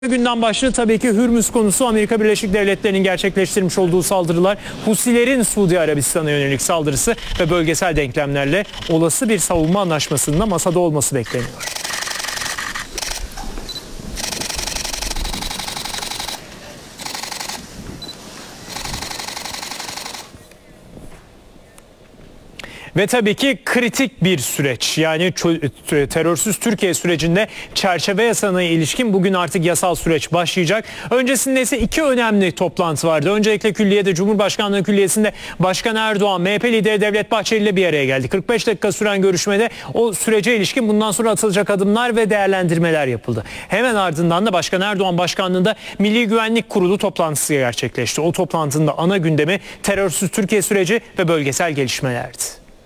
Günden başlığı tabii ki Hürmüz konusu. Amerika Birleşik Devletleri'nin gerçekleştirmiş olduğu saldırılar, Husilerin Suudi Arabistan'a yönelik saldırısı ve bölgesel denklemlerle olası bir savunma anlaşmasının da masada olması bekleniyor. Ve tabii ki kritik bir süreç, yani terörsüz Türkiye sürecinde çerçeve yasasına ilişkin bugün artık yasal süreç başlayacak. Öncesinde ise iki önemli toplantı vardı. Öncelikle Külliye'de, Cumhurbaşkanlığı Külliyesi'nde Başkan Erdoğan, MHP lideri Devlet Bahçeli ile bir araya geldi. 45 dakika süren görüşmede o sürece ilişkin bundan sonra atılacak adımlar ve değerlendirmeler yapıldı. Hemen ardından da Başkan Erdoğan başkanlığında Milli Güvenlik Kurulu toplantısı gerçekleşti. O toplantının da ana gündemi terörsüz Türkiye süreci ve bölgesel gelişmelerdi.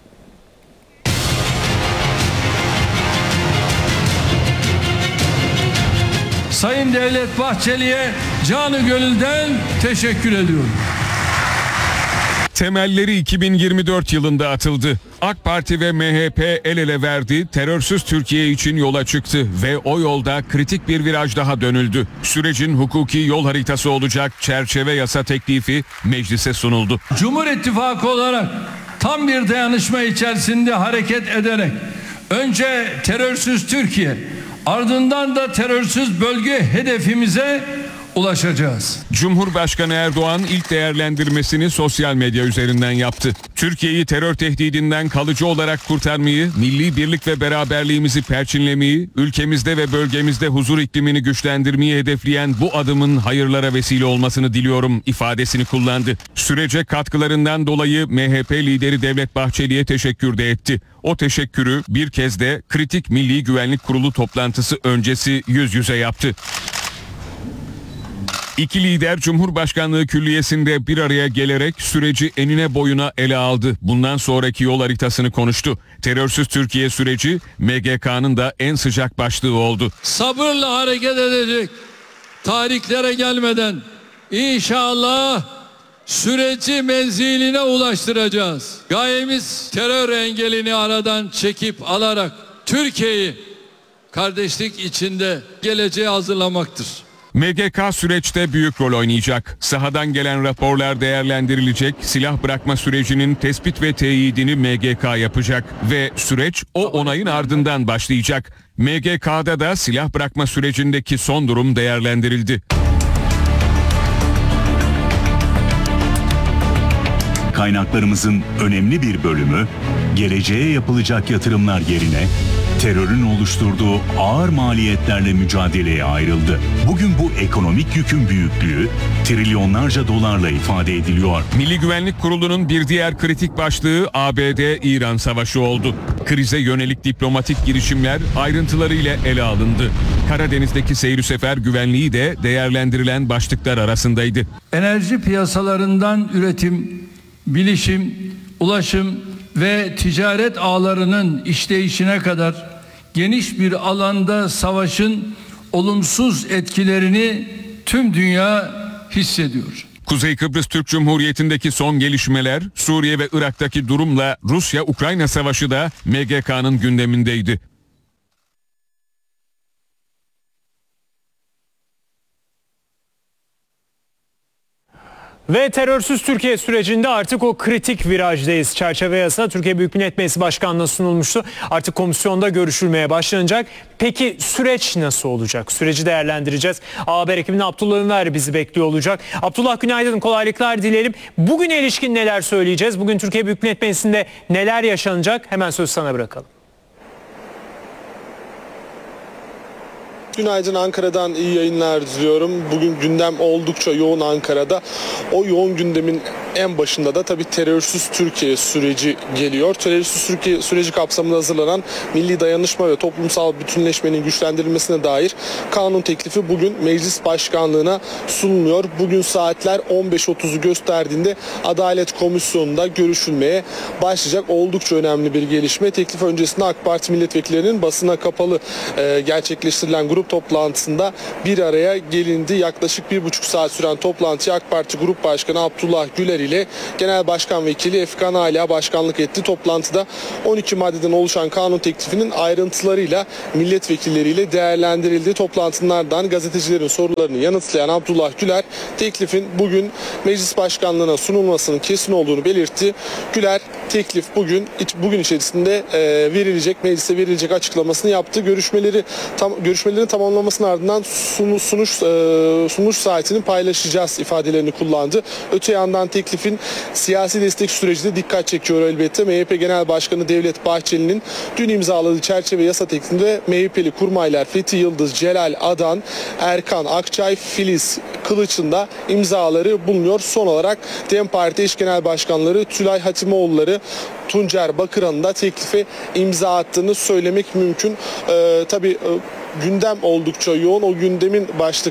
Sayın Devlet Bahçeli'ye canı gönülden teşekkür ediyorum. Temelleri 2024 yılında atıldı. AK Parti ve MHP el ele verdi, terörsüz Türkiye için yola çıktı ve o yolda kritik bir viraj daha dönüldü. Sürecin hukuki yol haritası olacak çerçeve yasa teklifi meclise sunuldu. Cumhur İttifakı olarak tam bir dayanışma içerisinde hareket ederek önce terörsüz Türkiye, ardından da terörsüz bölge hedefimize ulaşacağız. Cumhurbaşkanı Erdoğan ilk değerlendirmesini sosyal medya üzerinden yaptı. Türkiye'yi terör tehdidinden kalıcı olarak kurtarmayı, milli birlik ve beraberliğimizi perçinlemeyi, ülkemizde ve bölgemizde huzur iklimini güçlendirmeyi hedefleyen bu adımın hayırlara vesile olmasını diliyorum ifadesini kullandı. Sürece katkılarından dolayı MHP lideri Devlet Bahçeli'ye teşekkür de etti. O teşekkürü bir kez de kritik Milli Güvenlik Kurulu toplantısı öncesi yüz yüze yaptı. İki lider Cumhurbaşkanlığı Külliyesi'nde bir araya gelerek süreci enine boyuna ele aldı. Bundan sonraki yol haritasını konuştu. Terörsüz Türkiye süreci MGK'nın da en sıcak başlığı oldu. Sabırla hareket edecek, tarihlere gelmeden inşallah süreci menziline ulaştıracağız. Gayemiz terör engelini aradan çekip alarak Türkiye'yi kardeşlik içinde geleceğe hazırlamaktır. MGK süreçte büyük rol oynayacak. Sahadan gelen raporlar değerlendirilecek, silah bırakma sürecinin tespit ve teyidini MGK yapacak ve süreç o onayın ardından başlayacak. MGK'da da silah bırakma sürecindeki son durum değerlendirildi. Kaynaklarımızın önemli bir bölümü geleceğe yapılacak yatırımlar yerine terörün oluşturduğu ağır maliyetlerle mücadeleye ayrıldı. Bugün bu ekonomik yükün büyüklüğü trilyonlarca dolarla ifade ediliyor. Milli Güvenlik Kurulu'nun bir diğer kritik başlığı ABD-İran savaşı oldu. Krize yönelik diplomatik girişimler ayrıntılarıyla ele alındı. Karadeniz'deki seyir sefer güvenliği de değerlendirilen başlıklar arasındaydı. Enerji piyasalarından üretim, bilişim, ulaşım ve ticaret ağlarının işleyişine kadar geniş bir alanda savaşın olumsuz etkilerini tüm dünya hissediyor. Kuzey Kıbrıs Türk Cumhuriyeti'ndeki son gelişmeler, Suriye ve Irak'taki durumla Rusya-Ukrayna savaşı da MGK'nın gündemindeydi. Ve terörsüz Türkiye sürecinde artık o kritik virajdayız. Çerçeve yasa Türkiye Büyük Millet Meclisi Başkanlığı'na sunulmuştu. Artık komisyonda görüşülmeye başlanacak. Peki süreç nasıl olacak? Süreci değerlendireceğiz. Haber ekibinde Abdullah Ünver bizi bekliyor olacak. Abdullah günaydın, kolaylıklar dileyelim. Bugüne ilişkin neler söyleyeceğiz? Bugün Türkiye Büyük Millet Meclisi'nde neler yaşanacak? Hemen söz sana bırakalım. Günaydın, Ankara'dan iyi yayınlar diliyorum. Bugün gündem oldukça yoğun Ankara'da. O yoğun gündemin en başında da tabii terörsüz Türkiye süreci geliyor. Terörsüz Türkiye süreci kapsamında hazırlanan milli dayanışma ve toplumsal bütünleşmenin güçlendirilmesine dair kanun teklifi bugün Meclis Başkanlığı'na sunuluyor. Bugün saatler 15.30'u gösterdiğinde Adalet Komisyonu'nda görüşülmeye başlayacak. Oldukça önemli bir gelişme. Teklif öncesinde AK Parti milletvekillerinin basına kapalı gerçekleştirilen grup toplantısında bir araya gelindi. Yaklaşık 1,5 saat süren toplantıya AK Parti Grup Başkanı Abdullah Güler ile Genel Başkan Vekili Efkan Ala başkanlık etti. Toplantıda 12 maddeden oluşan kanun teklifinin ayrıntılarıyla milletvekilleriyle değerlendirildi. Toplantılardan gazetecilerin sorularını yanıtlayan Abdullah Güler, teklifin bugün meclis başkanlığına sunulmasının kesin olduğunu belirtti. Güler, teklif bugün içerisinde meclise verilecek açıklamasını yaptı. Görüşmelerin tamamlanmasının ardından sunuş saatini paylaşacağız ifadelerini kullandı. Öte yandan teklifin siyasi destek süreci de dikkat çekiyor elbette. MHP Genel Başkanı Devlet Bahçeli'nin dün imzaladığı çerçeve yasa teklifinde MHP'li kurmaylar Fethi Yıldız, Celal Adan, Erkan Akçay, Filiz Kılıç'ın da imzaları bulunuyor. Son olarak DEM Parti eş genel başkanları Tülay Hatimoğulları, Tuncer Bakıran'ın da teklife imza attığını söylemek mümkün. Tabii gündem oldukça yoğun. O gündemin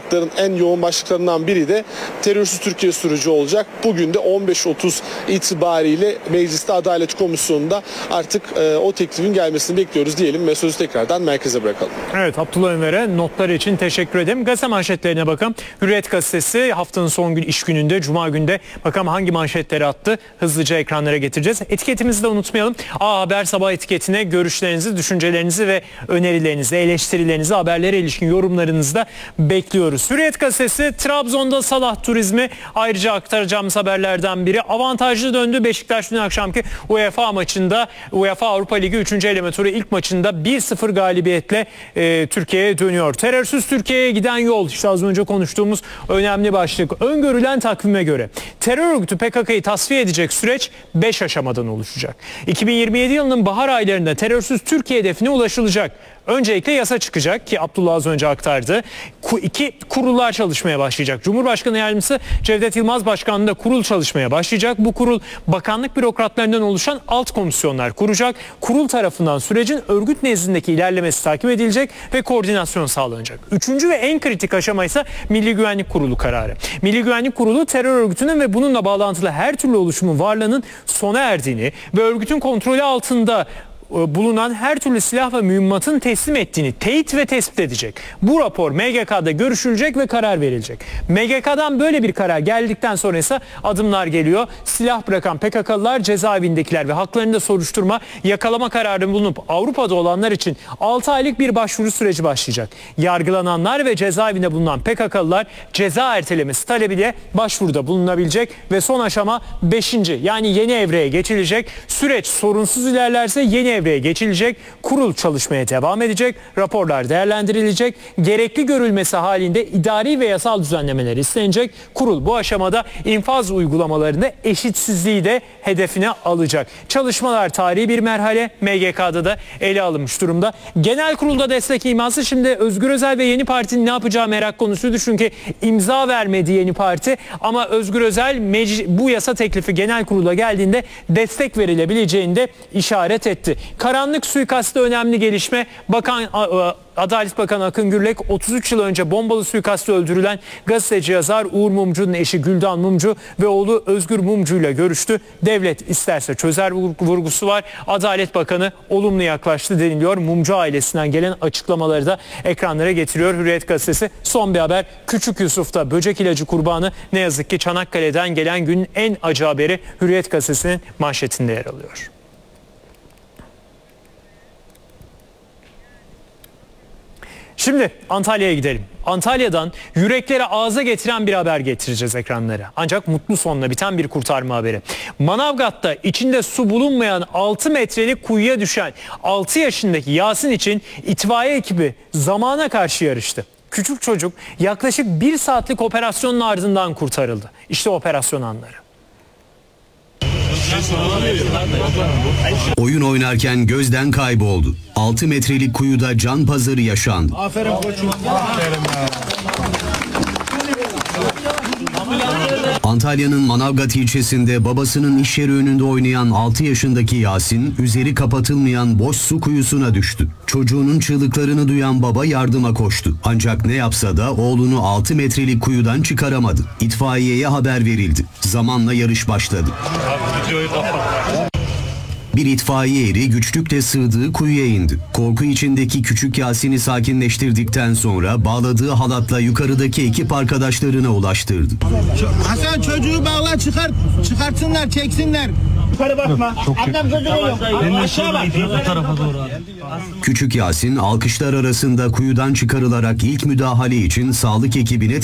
en yoğun başlıklarından biri de terörsüz Türkiye süreci olacak. Bugün de 15.30 itibariyle Mecliste Adalet Komisyonu'nda artık o teklifin gelmesini bekliyoruz diyelim ve sözü tekrardan merkeze bırakalım. Evet, Abdullah Ömer'e notlar için teşekkür ederim. Gazete manşetlerine bakalım. Hürriyet gazetesi haftanın son iş gününde, Cuma günde bakalım hangi manşetleri attı. Hızlıca ekranlara getireceğiz. Etiketimizi de unutmayalım. A Haber sabah etiketine görüşlerinizi, düşüncelerinizi ve önerilerinizi, eleştirilerinizi, haberlere ilişkin yorumlarınızı da bekliyoruz. Hürriyet gazetesi Trabzon'da Salah turizmi ayrıca aktaracağımız haberlerden biri. Avantajlı döndü. Beşiktaş dün akşamki UEFA maçında, UEFA Avrupa Ligi 3. eleme turu ilk maçında 1-0 galibiyetle Türkiye'ye dönüyor. Terörsüz Türkiye'ye giden yol, işte az önce konuştuğumuz önemli başlık. Öngörülen takvime göre terör örgütü PKK'yı tasfiye edecek süreç 5 aşamadan oluşacak. 2027 yılının bahar aylarında terörsüz Türkiye hedefine ulaşılacak. Öncelikle yasa çıkacak ki Abdullah az önce aktardı. İki kurullar çalışmaya başlayacak. Cumhurbaşkanı Yardımcısı Cevdet Yılmaz başkanlığında kurul çalışmaya başlayacak. Bu kurul bakanlık bürokratlarından oluşan alt komisyonlar kuracak. Kurul tarafından sürecin örgüt nezdindeki ilerlemesi takip edilecek ve koordinasyon sağlanacak. Üçüncü ve en kritik aşama ise Milli Güvenlik Kurulu kararı. Milli Güvenlik Kurulu terör örgütünün ve bununla bağlantılı her türlü oluşumun varlığının sona erdiğini ve örgütün kontrolü altında bulunan her türlü silah ve mühimmatın teslim ettiğini teyit ve tespit edecek. Bu rapor MGK'da görüşülecek ve karar verilecek. MGK'dan böyle bir karar geldikten sonra ise adımlar geliyor. Silah bırakan PKK'lılar, cezaevindekiler ve haklarında soruşturma, yakalama kararı bulunup Avrupa'da olanlar için 6 aylık bir başvuru süreci başlayacak. Yargılananlar ve cezaevinde bulunan PKK'lılar ceza ertelemesi talebiyle başvuruda bulunabilecek ve son aşama 5. yani yeni evreye geçilecek. Süreç sorunsuz ilerlerse yeni evreye geçilecek. Kurul çalışmaya devam edecek. Raporlar değerlendirilecek. Gerekli görülmesi halinde idari ve yasal düzenlemeler istenecek. Kurul bu aşamada infaz uygulamalarında eşitsizliği de hedefine alacak. Çalışmalar tarihi bir merhale. MGK'da da ele alınmış durumda. Genel kurulda destek iması şimdi Özgür Özel ve Yeni Parti'nin ne yapacağı merak konusuydu. Çünkü imza vermedi Yeni Parti ama Özgür Özel bu yasa teklifi genel kurula geldiğinde destek verilebileceğini de işaret etti. Karanlık suikastı önemli gelişme. Adalet Bakanı Akın Gürlek 33 yıl önce bombalı suikastla öldürülen gazeteci yazar Uğur Mumcu'nun eşi Güldan Mumcu ve oğlu Özgür Mumcu ile görüştü. Devlet isterse çözer vurgusu var. Adalet Bakanı olumlu yaklaştı deniliyor. Mumcu ailesinden gelen açıklamaları da ekranlara getiriyor Hürriyet gazetesi. Son bir haber. Küçük Yusuf'ta böcek ilacı kurbanı ne yazık ki Çanakkale'den gelen günün en acı haberi Hürriyet gazetesinin manşetinde yer alıyor. Şimdi Antalya'ya gidelim. Antalya'dan yürekleri ağza getiren bir haber getireceğiz ekranlara. Ancak mutlu sonla biten bir kurtarma haberi. Manavgat'ta içinde su bulunmayan 6 metrelik kuyuya düşen 6 yaşındaki Yasin için itfaiye ekibi zamana karşı yarıştı. Küçük çocuk yaklaşık 1 saatlik operasyonun ardından kurtarıldı. İşte operasyon anları. Oyun oynarken gözden kayboldu. 6 metrelik kuyuda can pazarı yaşandı. Aferin koçum. Antalya'nın Manavgat ilçesinde babasının iş yeri önünde oynayan 6 yaşındaki Yasin, üzeri kapatılmayan boş su kuyusuna düştü. Çocuğunun çığlıklarını duyan baba yardıma koştu. Ancak ne yapsa da oğlunu 6 metrelik kuyudan çıkaramadı. İtfaiyeye haber verildi. Zamanla yarış başladı. Bir itfaiye eri güçlükle sığdığı kuyuya indi. Korku içindeki küçük Yasin'i sakinleştirdikten sonra bağladığı halatla yukarıdaki ekip arkadaşlarına ulaştırdı. Hasan çocuğu bağla çıkartsınlar çeksinler. Yukarı bakma. Annem çocuğu aşağı bak. Bu tarafa doğru abi. Küçük Yasin alkışlar arasında kuyudan çıkarılarak ilk müdahale için sağlık ekibine